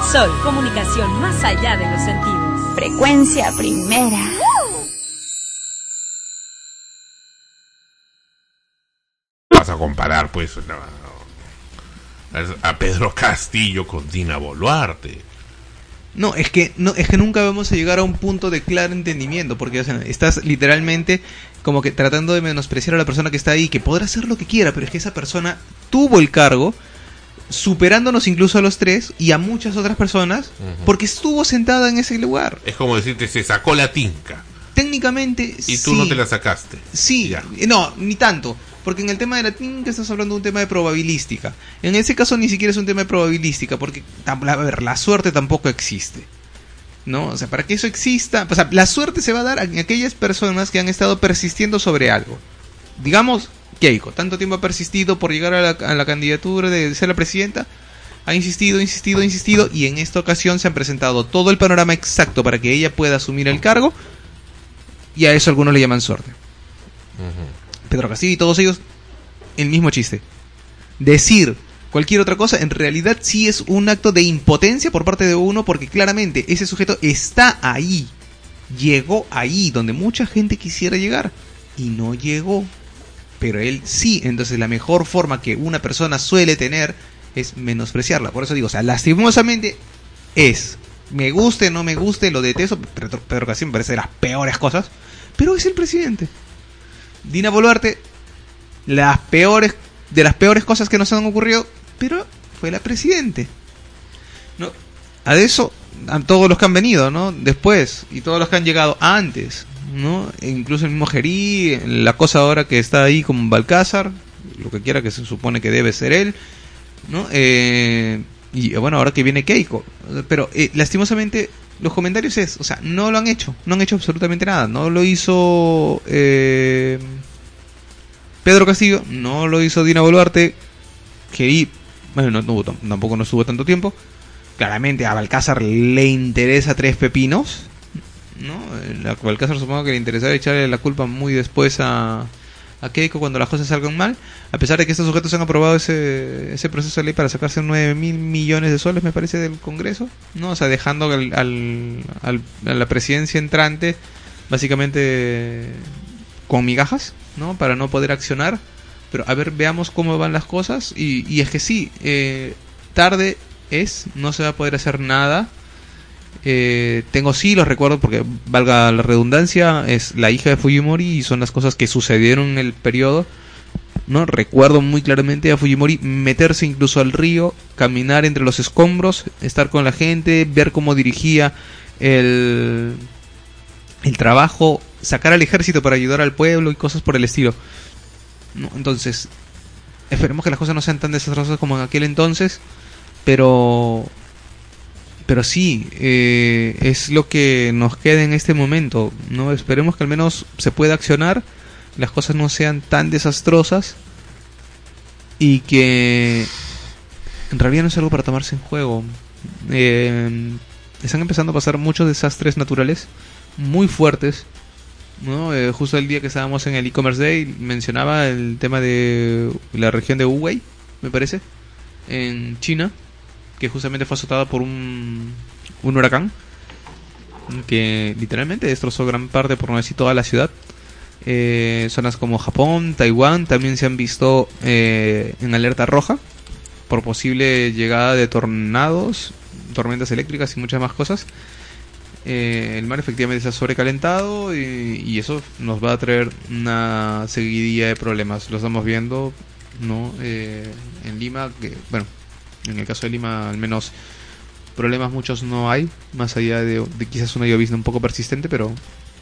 Sol, comunicación más allá de los sentidos. Frecuencia primera. Vas a comparar, pues, a Pedro Castillo con Dina Boluarte. No, es que nunca vamos a llegar a un punto de claro entendimiento, porque, o sea, estás literalmente como que tratando de menospreciar a la persona que está ahí, que podrá hacer lo que quiera, pero es que esa persona tuvo el cargo, superándonos incluso a los tres y a muchas otras personas, porque estuvo sentada en ese lugar. Es como decirte, se sacó la tinca. Técnicamente, y tú sí. no te la sacaste. Sí, ya. No, ni tanto. Porque en el tema de la tinca estás hablando de un tema de probabilística. En ese caso ni siquiera es un tema de probabilística, porque, a ver, la suerte tampoco existe, ¿no? O sea, para que eso exista, o sea, la suerte se va a dar a aquellas personas que han estado persistiendo sobre algo. Digamos, Keiko, tanto tiempo ha persistido por llegar a la candidatura de ser la presidenta, ha insistido, y en esta ocasión se han presentado todo el panorama exacto para que ella pueda asumir el cargo, y a eso algunos le llaman suerte. Pedro Castillo y todos ellos, el mismo chiste. Decir cualquier otra cosa, en realidad sí es un acto de impotencia por parte de uno, porque claramente ese sujeto está ahí, llegó ahí, donde mucha gente quisiera llegar, y no llegó, pero él sí. Entonces la mejor forma que una persona suele tener es menospreciarla. Por eso digo, o sea, lastimosamente es, me guste, no me guste, lo detesto, Pedro Castillo me parece de las peores cosas, pero es el presidente. Dina Boluarte, de las peores cosas que nos han ocurrido, pero fue la presidente, ¿no? A eso, a todos los que han venido, ¿no? Después, y todos los que han llegado antes, ¿no? E incluso el mismo Gerí, la cosa ahora que está ahí con Balcázar, lo que quiera que se supone que debe ser él, ¿no? Y bueno, ahora que viene Keiko, pero lastimosamente los comentarios o sea, no han hecho absolutamente nada. No lo hizo Pedro Castillo, no lo hizo Dina Boluarte, que bueno, tampoco no estuvo tanto tiempo. Claramente a Balcázar le interesa tres pepinos, ¿no? A Balcázar supongo que le interesará echarle la culpa muy después a Keiko cuando las cosas salgan mal, a pesar de que estos sujetos han aprobado ese proceso de ley para sacarse 9.000 millones de soles, me parece, del Congreso, ¿no? O sea, dejando a la presidencia entrante básicamente con migajas, ¿no? Para no poder accionar. Pero a ver, veamos cómo van las cosas. Y es que sí, tarde no se va a poder hacer nada. Tengo sí los recuerdos, porque valga la redundancia, es la hija de Fujimori y son las cosas que sucedieron en el periodo, ¿no? Recuerdo muy claramente a Fujimori meterse incluso al río, caminar entre los escombros, estar con la gente, ver cómo dirigía el trabajo, sacar al ejército para ayudar al pueblo y cosas por el estilo, ¿no? Entonces, esperemos que las cosas no sean tan desastrosas como en aquel entonces, pero sí, es lo que nos queda en este momento, ¿no? Esperemos que al menos se pueda accionar, las cosas no sean tan desastrosas y que en realidad no es algo para tomarse en juego. Están empezando a pasar muchos desastres naturales muy fuertes, ¿no? Justo el día que estábamos en el e-commerce day mencionaba el tema de la región de Hubei, me parece, en China, que justamente fue azotada por un huracán que literalmente destrozó gran parte, por no decir toda la ciudad. Zonas como Japón, Taiwán también se han visto en alerta roja por posible llegada de tornados, tormentas eléctricas y muchas más cosas. El mar efectivamente se ha sobrecalentado y eso nos va a traer una seguidilla de problemas. Lo estamos viendo, ¿no? En Lima, que bueno, en el caso de Lima al menos problemas muchos no hay, más allá de quizás una llovizna un poco persistente, pero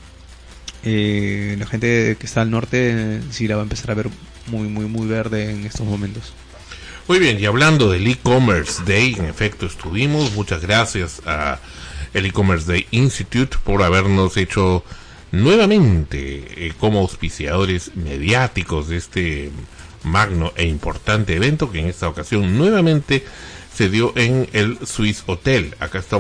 la gente que está al norte sí la va a empezar a ver muy muy muy verde en estos momentos. Muy bien, y hablando del e-commerce day, en efecto estuvimos. Muchas gracias a el e-commerce day Institute por habernos hecho nuevamente como auspiciadores mediáticos de este magno e importante evento, que en esta ocasión nuevamente se dio en el Swiss Hotel. Acá estamos